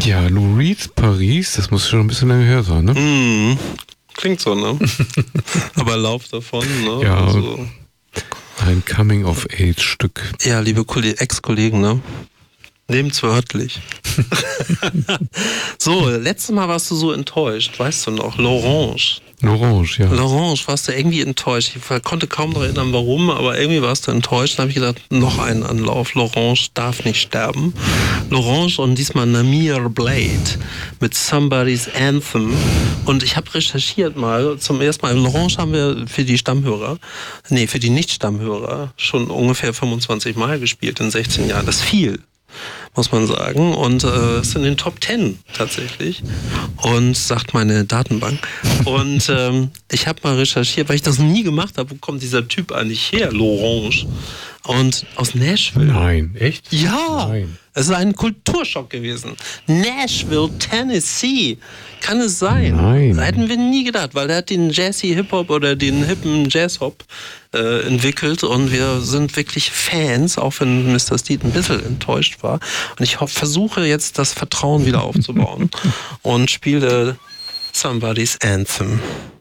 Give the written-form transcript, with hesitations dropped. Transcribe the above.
Ja, Lou Reed, Paris, das muss schon ein bisschen lange her sein, ne? Klingt so, ne? Aber Lauf davon, ne? Ja, also. Ein Coming-of-Age-Stück. Ja, liebe Ex-Kollegen, ne? Nehmt's wörtlich. So, letztes Mal warst du so enttäuscht, weißt du noch, L'Orange, ja. L'Orange, warst du irgendwie enttäuscht. Ich konnte kaum noch erinnern, warum, aber irgendwie warst du enttäuscht. Dann habe ich gedacht, noch einen Anlauf. L'Orange darf nicht sterben. L'Orange und diesmal Namir Blade mit Somebody's Anthem. Und ich habe recherchiert mal, zum ersten Mal, L'Orange haben wir für die Nicht-Stammhörer schon ungefähr 25 Mal gespielt in 16 Jahren. Das ist viel, muss man sagen. Und es ist in den Top 10 tatsächlich. Und sagt meine Datenbank. Und ich habe mal recherchiert, weil ich das noch nie gemacht habe, wo kommt dieser Typ eigentlich her, L'Orange? Und aus Nashville. Nein, echt? Ja, Nein. Es ist ein Kulturschock gewesen. Nashville, Tennessee. Kann es sein? Nein. Hätten wir nie gedacht, weil er hat den Jazzy-Hip-Hop oder den hippen Jazz-Hop entwickelt und wir sind wirklich Fans, auch wenn Mr. Steed ein bisschen enttäuscht war. Und ich versuche jetzt das Vertrauen wieder aufzubauen und spiele Somebody's Anthem.